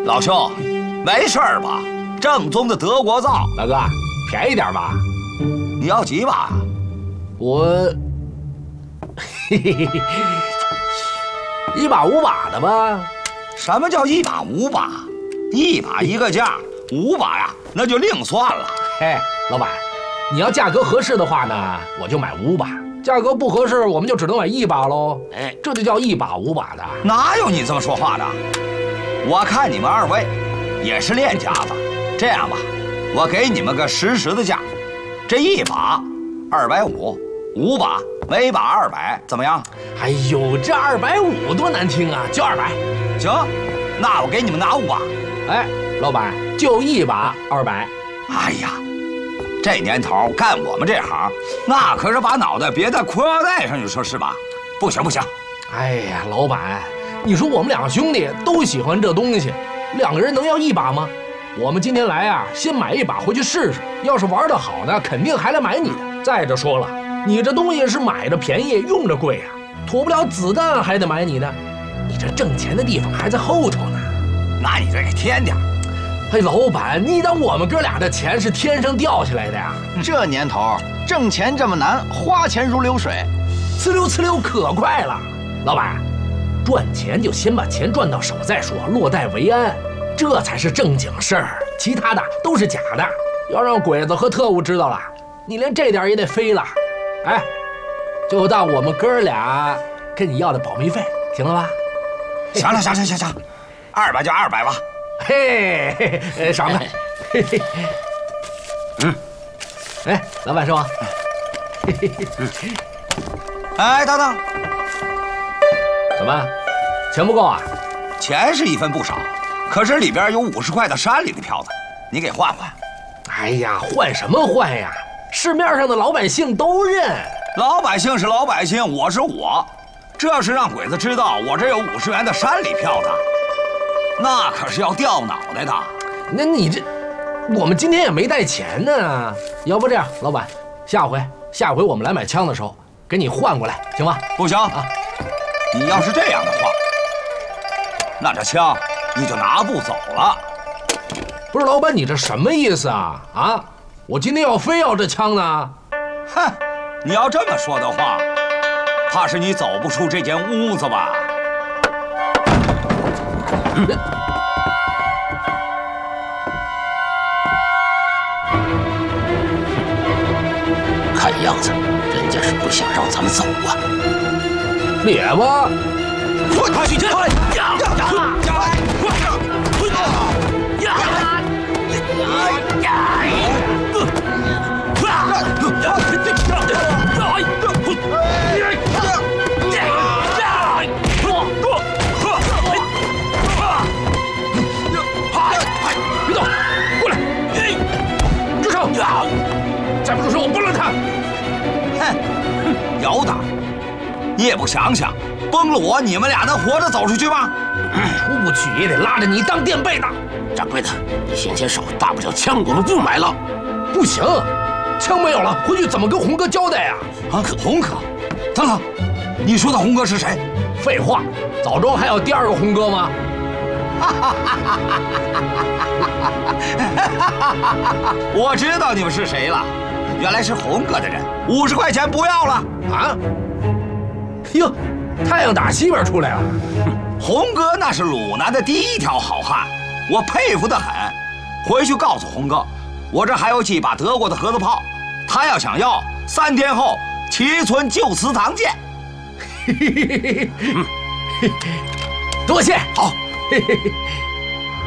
老兄，没事儿吧？正宗的德国造。 大哥，便宜点吧。 你要几把啊？ 我，嘿嘿嘿，一把5把的吧。 什么叫一把5把？一把一个价，5把呀，那就另算了。 嘿，老板，你要价格合适的话呢，我就买5把；价格不合适，我们就只能买1把喽。哎，这就叫一把5把的。 哪有你这么说话的？我看你们2位也是练家子。这样吧，我给你们个实的价，这一把250，5把每把200，怎么样？ 哎呦，这250多难听啊！就200。 行，那我给你们拿5把。 哎，老板，就一把200。 哎呀，这年头干我们这行，那可是把脑袋别在裤腰带上，你说是吧？不行不行。 哎呀，老板，你说我们2个兄弟都喜欢这东西，2个人能要1把吗？我们今天来啊，先买1把回去试试，要是玩得好呢，肯定还来买你的。再者说了，你这东西是买着便宜，用着贵啊，脱不了子弹还得买你的，你这挣钱的地方还在后头呢。 那你这给添点。 哎，老板，你当我们哥俩的钱是天上掉下来的呀？ 这年头挣钱这么难，花钱如流水， 呲溜可快了。老板，赚钱就先把钱赚到手再说，落袋为安，这才是正经事儿，其他的都是假的。要让鬼子和特务知道了，你连这点也得飞了。哎，就当我们哥俩跟你要的保密费，行了吧？ 行，200就200吧。 嘿，赏个。哎，老板说。 哎，等等， 怎么，钱不够啊？ 钱是一分不少，可是里边有50块的山里的票子，你给换换。 哎呀，换什么换呀？市面上的老百姓都认。 老百姓是老百姓，我是我，这是让鬼子知道我这有50元的山里票子，那可是要掉脑袋的。 那你这，我们今天也没带钱呢。要不这样，老板，下回我们来买枪的时候，给你换过来，行吗？ 不行啊！你要是这样的话，那这枪你就拿不走了。 不是，老板，你这什么意思啊？啊，我今天非要这枪呢？ 哼，你要这么说的话，怕是你走不出这间屋子吧？ 看样子，人家是不想让咱们走啊！ 咧吧！ 快去！ 别动，过来！住手！再不住手，我崩了他！ 哼，有胆！你也不想想，崩了我，你们俩能活着走出去吗？ 出不去也得拉着你当垫背的。 掌柜的，你先牵手，大不了枪我们不买了。 不行，枪没有了，回去怎么跟红哥交代呀？ 啊，红哥，等等，你说的红哥是谁？ 废话，枣庄还有第2个红哥吗？ 我知道你们是谁了，原来是红哥的人。50块钱不要了啊！哟，太阳打西边出来了。 红哥那是鲁南的第1条好汉，我佩服得很。回去告诉红哥，我这还有几把德国的盒子炮，他要想要，3天后齐村旧祠堂见。 多谢。 好。